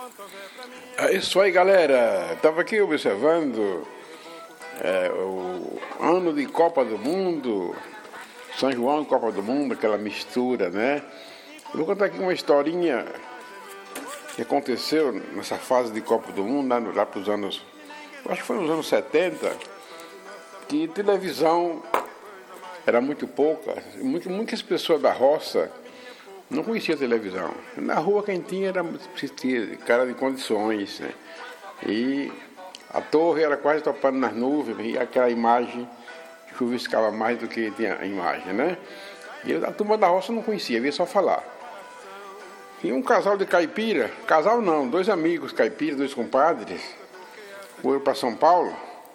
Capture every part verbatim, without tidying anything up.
É isso aí, galera. Estava aqui observando é, o ano de Copa do Mundo, São João, Copa do Mundo, aquela mistura, né? Eu vou contar aqui uma historinha que aconteceu nessa fase de Copa do Mundo, lá, lá para os anos, acho que foi nos anos setenta, que televisão era muito pouca, muitas pessoas da roça não conheciam televisão. Na rua quem tinha era cara de condições, né? E a torre era quase topando nas nuvens, e aquela imagem chuviscava mais do que tinha a imagem, né? E a turma da roça não conhecia, via só falar. E um casal de caipira, casal não, dois amigos caipiras, dois compadres, foram para São Paulo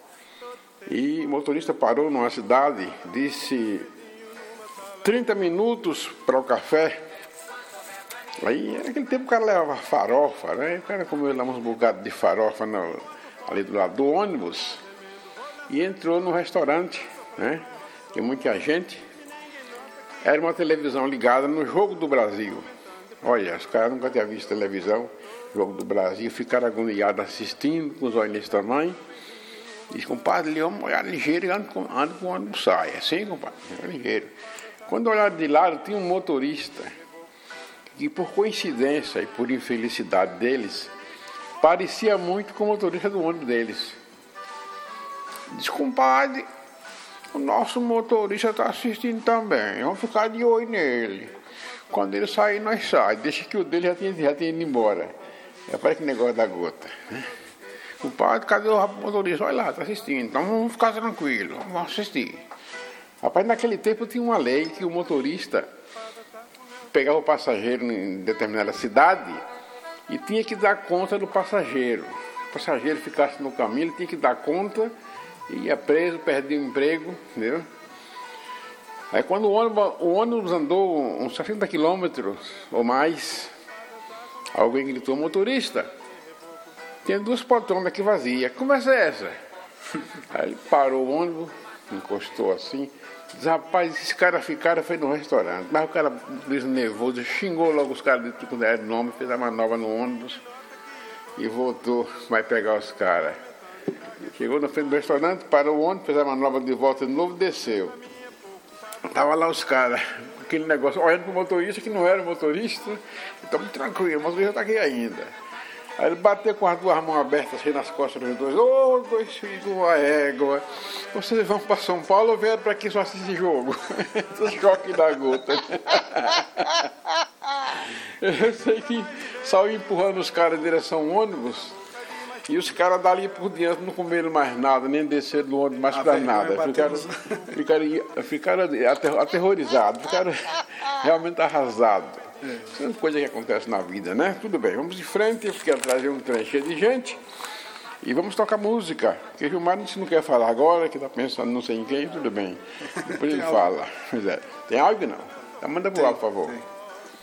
e o motorista parou numa cidade, disse trinta minutos para o café. Aí, naquele tempo o cara levava farofa, né? O cara comeu lá uns bocados de farofa no, ali do lado do ônibus e entrou no restaurante, né? Tem muita gente. Era uma televisão ligada no Jogo do Brasil. Olha, os caras nunca tinham visto televisão, Jogo do Brasil, ficaram agoniados assistindo, com os olhos desse tamanho. Diz, compadre, ele vamos olhar ligeiro e anda com o ônibus sai. Assim, compadre, ligeiro. Quando olharam de lado, tinha um motorista que, por coincidência e por infelicidade deles, parecia muito com o motorista do ônibus deles. Diz, compadre, o nosso motorista está assistindo também, vamos ficar de olho nele. Quando ele sair, nós saímos. Deixa que o dele já tinha, já tinha ido embora. É para que negócio da gota. O padre, cadê o motorista? Olha lá, está assistindo. Então vamos ficar tranquilos, vamos assistir. Rapaz, naquele tempo tinha uma lei que o motorista pegava o passageiro em determinada cidade e tinha que dar conta do passageiro. O passageiro ficasse no caminho, ele tinha que dar conta, ia preso, perdia o emprego, entendeu? Aí quando o ônibus, o ônibus andou uns sessenta quilômetros ou mais, alguém gritou, motorista, tem duas poltronas aqui vazias, que conversa é essa? Aí ele parou o ônibus, encostou assim, disse, rapaz, esses caras ficaram, foi no restaurante, mas o cara, nervoso, xingou logo os caras de tudo de nome, fez a manobra no ônibus e voltou, vai pegar os caras. Chegou na frente do restaurante, parou o ônibus, fez a manobra de volta de novo e desceu. Tava lá os caras, aquele negócio, olhando pro motorista que não era motorista, estamos tranquilos, o motorista está aqui ainda. Aí ele bateu com as duas mãos abertas assim nas costas dos dois, ô, oh, dois filhos de uma égua, vocês vão para São Paulo ou vieram para aqui só assistir jogo? Choque da gota. Eu sei que saiu empurrando os caras em direção ao ônibus. E os caras dali por diante não comeram mais nada, nem desceram do ônibus mais para nada. Ficaram, ficaram, ficaram aterrorizados, ficaram realmente arrasados. Isso é uma coisa que acontece na vida, né? Tudo bem, vamos de frente, eu quero trazer um trem cheio de gente e vamos tocar música. Porque o Gilmar disse que não quer falar agora, que está pensando não sei em quem, tudo bem. Depois ele fala. Pois é. Tem áudio não? Então manda pro ar, por favor. Tem.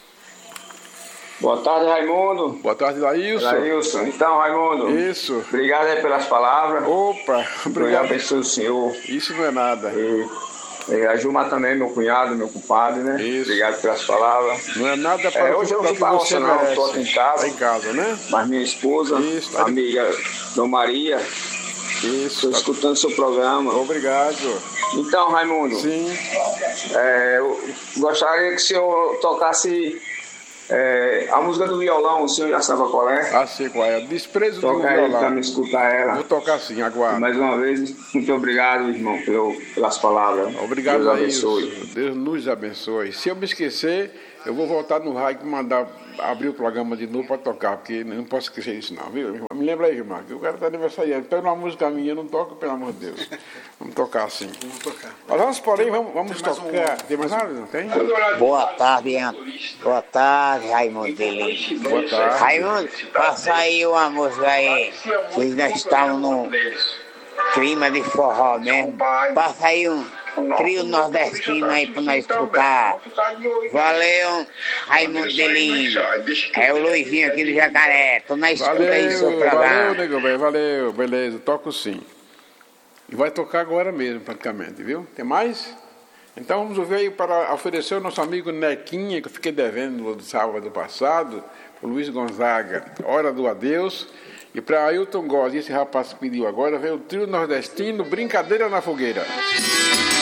Boa tarde, Raimundo. Boa tarde, Laílson. Laílson. Então, Raimundo. Isso. Obrigado aí pelas palavras. Opa, obrigado. Deus abençoe o senhor. Isso não é nada. E, e a Gilmar também, meu cunhado, meu compadre, né? Isso. Obrigado pelas palavras. Não é nada para é, hoje eu não fui para a roça, não. Estou aqui em casa. Tá em casa, né? Mas minha esposa, Isso, tá amiga Dona Maria. Isso. Estou tá... escutando seu programa. Obrigado. Então, Raimundo. Sim. É, eu gostaria que o senhor tocasse... É, a música do violão, o senhor já sabe qual é? Ah, sei qual é. Desprezo do Toca violão. Toca aí para me escutar ela. Vou tocar sim, aguardo. Mais uma vez, muito obrigado, irmão, pelo, pelas palavras. Obrigado, Deus abençoe. Deus nos abençoe. Se eu me esquecer, eu vou voltar no rádio e mandar abrir o programa de novo para tocar, porque não posso esquecer isso não, viu? Me lembra aí, irmão, que o cara está aniversariando. Pega uma música minha, eu não toco, pelo amor de Deus. Vamos tocar sim. Vamos tocar. Mas vamos, porém, vamos, vamos tem tocar. Um... Tem mais nada? Não tem? Boa tarde, Boa tarde, Raimundo Delício. Boa tarde. Raimundo, passa aí uma música aí. Vocês já estão no clima de forró mesmo. Passa aí um trio nordestino aí para nós escutar. Valeu, Raimundo Delício. É o Luizinho aqui do Jacaré. Tô na escuta aí do seu programa. Valeu, nego bem, valeu. Beleza, toco sim. E vai tocar agora mesmo, praticamente, viu? Tem mais? Então vamos ver aí para oferecer ao nosso amigo Nequinha, que eu fiquei devendo no sábado passado, o Luiz Gonzaga, Hora do Adeus. E para Ailton Góes, esse rapaz que pediu agora, vem o trio nordestino Brincadeira na Fogueira.